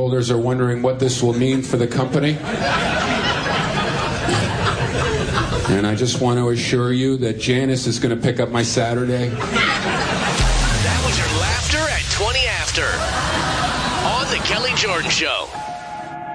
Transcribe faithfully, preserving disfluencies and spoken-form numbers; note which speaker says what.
Speaker 1: shareholders are wondering what this will mean for the company. And I just want to assure you that Janice is going to pick up my Saturday.
Speaker 2: That was your laughter at twenty after on The Kelly Jordan Show.